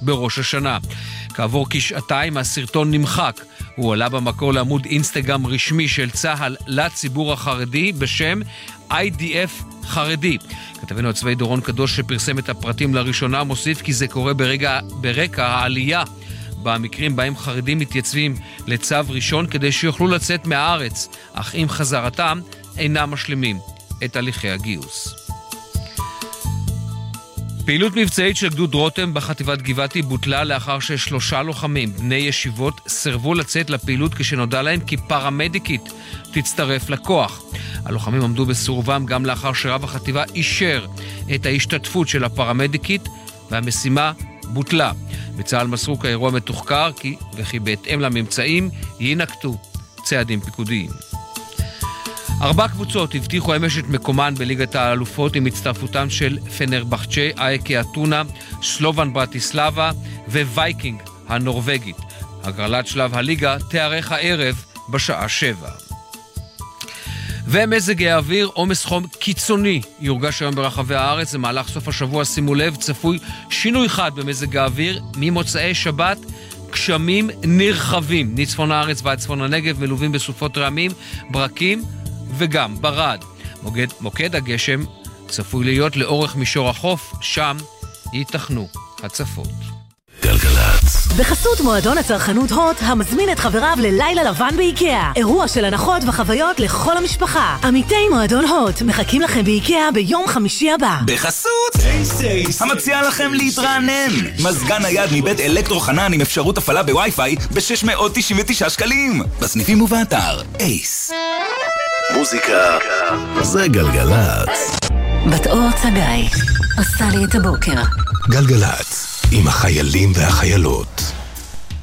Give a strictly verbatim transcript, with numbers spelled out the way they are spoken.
בראש השנה. כעבור כשעתיים הסרטון נמחק. הוא עלה במקור לעמוד אינסטגרם רשמי של צה"ל לציבור החרדי בשם איי די אף חרדי. כתבנו הצבאי דורון קדוש שפרסם את הפרטים לראשונה מוסיף כי זה קורה ברגע, ברקע העלייה במקרים בהם חרדים מתייצבים לצו ראשון כדי שיוכלו לצאת מהארץ, אך עם חזרתם אינם משלימים את הליכי הגיוס. פעילות מבצעית של גדוד רותם בחטיבת גבעתי בוטלה לאחר ששלושה לוחמים, בני ישיבות, סרבו לצאת לפעילות כשנודע להם כי פרמדיקית תצטרף לכוח. הלוחמים עמדו בסורבם גם לאחר שרב החטיבה אישר את ההשתתפות של הפרמדיקית והמשימה בוטלה. בצה"ל מסרו כאירוע מתוחקר כי, וכי בהתאם לממצאים ינקטו צעדים פיקודיים. ארבע קבוצות הבטיחו אמש את מקומן בליגת האלופות עם הצטרפותם של פנרבחצ'ה, אייקה אתונה, סלובן ברטיסלבה ווייקינג הנורווגית. הגרלת שלב הליגה תארך הערב בשעה שבע. ומזג האוויר, עומס חום קיצוני יורגש היום ברחבי הארץ. במהלך סוף השבוע, שימו לב, צפוי שינוי חד במזג האוויר ממוצאי שבת, גשמים נרחבים מצפון הארץ ועד צפון הנגב, מלווים בסופות רעמים, ברקים וגם ברד. מוקד, מוקד הגשם צפוי להיות לאורך מישור החוף, שם ייתכנו הצפות. גלגלצ. בחסות מועדון הצרכנות הוט, המזמין את חבריו ללילה לבן באיקאה. אירוע של הנחות וחוויות לכל המשפחה. עמיתי מועדון הוט מחכים לכם באיקאה ביום חמישי הבא. בחסות אייס, המציע לכם להתרענן. מזגן נייד מבית אלקטרו חנן עם אפשרות הפעלה בווי-פיי ב-שש מאות תשעים ותשעה שקלים. בסניפים ובאתר אייס. מוזיקה זה גלגלצ. בת אור צגאי עושה לי את הבוקר. גלגלצ עם החיילים והחיילות.